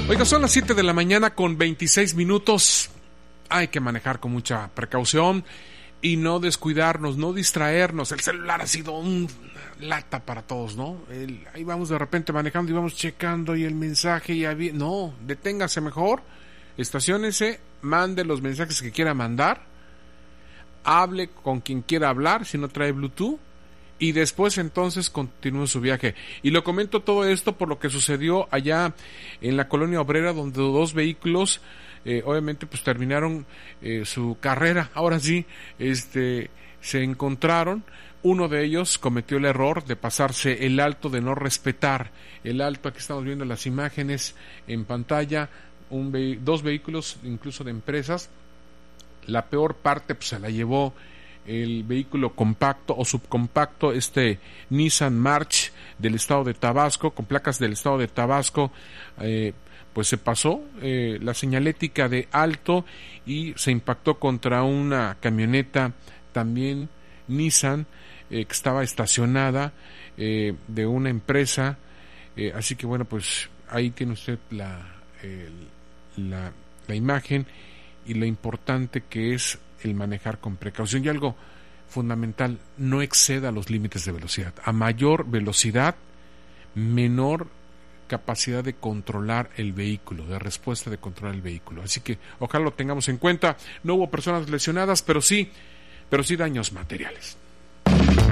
Oiga, son las 7 de la mañana con 26 minutos. Hay que manejar con mucha precaución y no descuidarnos, no distraernos. El celular ha sido un lata para todos, ¿no? Ahí vamos de repente manejando y vamos checando y el mensaje y no, deténgase mejor, estaciónese, mande los mensajes que quiera mandar, hable con quien quiera hablar, si no trae Bluetooth, y después entonces continúe su viaje. Y lo comento todo esto por lo que sucedió allá en la Colonia Obrera, donde dos vehículos obviamente pues terminaron su carrera. Ahora sí, se encontraron. Uno de ellos cometió el error de pasarse el alto, de no respetar el alto. Aquí estamos viendo las imágenes en pantalla, dos vehículos incluso de empresas. La peor parte pues se la llevó el vehículo compacto o subcompacto, Nissan March del estado de Tabasco, con placas del estado de Tabasco. Pues se pasó la señalética de alto y se impactó contra una camioneta también Nissan que estaba estacionada de una empresa. Así que bueno, pues ahí tiene usted la imagen y lo importante que es el manejar con precaución. Y algo fundamental, no exceda los límites de velocidad. A mayor velocidad, menor capacidad de controlar el vehículo, de respuesta de controlar el vehículo. Así que ojalá lo tengamos en cuenta. No hubo personas lesionadas, pero sí daños materiales.